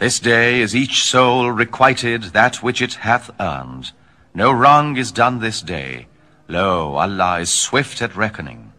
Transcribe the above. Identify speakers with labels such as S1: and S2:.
S1: This day is each soul requited that which it hath earned. No wrong is done this day. Lo, Allah is swift at reckoning.